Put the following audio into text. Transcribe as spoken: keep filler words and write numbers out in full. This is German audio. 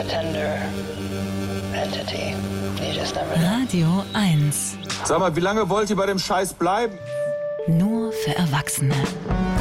tender entity. You just never know. Radio eins. Sag mal, wie lange wollt ihr bei dem Scheiß bleiben? Nur für Erwachsene.